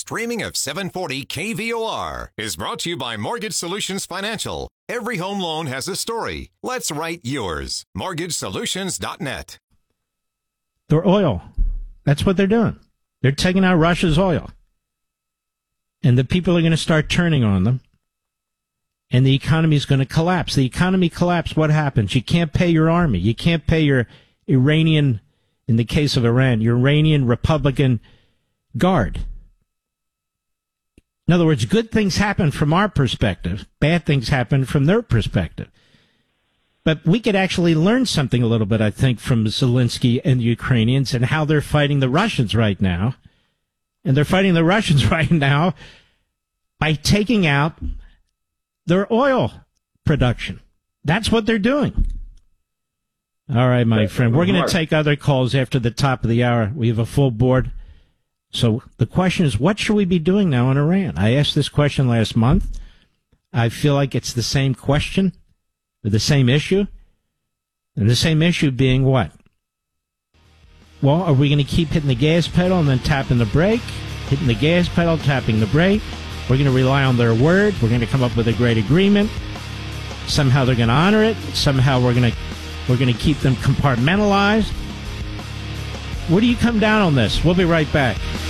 streaming of 740 KVOR is brought to you by Mortgage Solutions Financial. Every home loan has a story. Let's write yours. MortgageSolutions.net. Their oil. That's what they're doing. They're taking out Russia's oil. And the people are going to start turning on them. And the economy is going to collapse. The economy collapsed. What happens? You can't pay your army. You can't pay your Iranian, in the case of Iran, your Iranian Republican Guard. In other words, good things happen from our perspective. Bad things happen from their perspective. But we could actually learn something a little bit, I think, from Zelensky and the Ukrainians and how they're fighting the Russians right now. And they're fighting the Russians right now by taking out their oil production. That's what they're doing. All right, my friend. We're going to take other calls after the top of the hour. We have a full board. So the question is, what should we be doing now in Iran? I asked this question last month. I feel like it's the same question, the same issue. And the same issue being what? Well, are we going to keep hitting the gas pedal and then tapping the brake? Hitting the gas pedal, tapping the brake? We're going to rely on their word. We're going to come up with a great agreement. Somehow they're going to honor it. Somehow we're going to keep them compartmentalized. Where do you come down on this? We'll be right back.